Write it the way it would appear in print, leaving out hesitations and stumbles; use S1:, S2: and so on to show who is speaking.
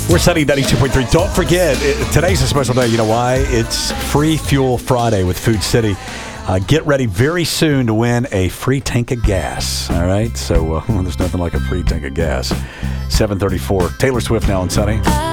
S1: We're Sunny 92.3. Don't forget, today's a special day. You know why? It's Free Fuel Friday with Food City. Get ready very soon to win a free tank of gas. All right? So there's nothing like a free tank of gas. 7:34. Taylor Swift now on Sunny.